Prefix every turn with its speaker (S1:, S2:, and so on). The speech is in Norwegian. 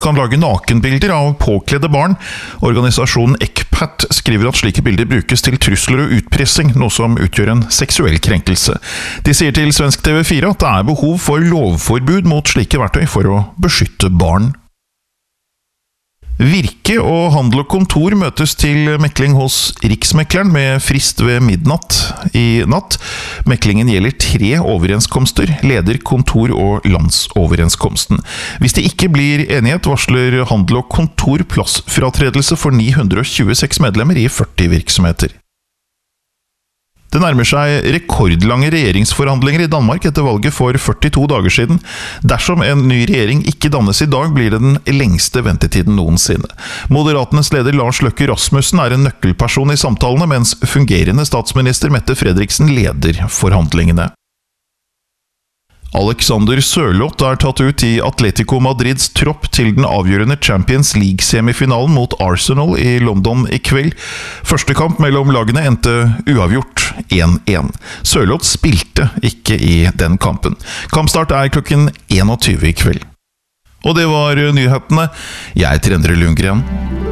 S1: kan lage nakenbilder av påkledde barn. Organisasjonen ECPAT skriver at slike bilder brukes til trusler og utpressing, noe som utgjør en seksuell krenkelse. De sier til Svensk TV4 at det er behov for lovforbud mot slike verktøy for å beskytte barn. Virke og Handel og Kontor møtes til mekling hos Riksmekleren med frist ved midnatt i natt. Meklingen gjelder 3 overenskomster, leder, kontor og landsoverenskomsten. Hvis det ikke blir enighet, varsler Handel og Kontor plassfratredelse for 926 medlemmer i 40 virksomheter. Det nærmer seg rekordlange regjeringsforhandlinger i Danmark etter valget for 42 dager siden. Dersom en ny regjering ikke dannes i dag, blir det den lengste ventetiden noensinne. Moderatenes leder Lars Løkke Rasmussen er en nøkkelperson i samtalene, mens fungerende statsminister Mette Fredriksen leder forhandlingene. Alexander Sørloth er tatt ut i Atletico Madrids tropp til den avgjørende Champions League-semifinalen mot Arsenal i London i kveld. Første kamp mellom lagene endte uavgjort 1-1. Sørloth spilte ikke i den kampen. Kampstart er klokken 21 i kveld. Og det var nyhetene. Jeg heter Endre Lundgren.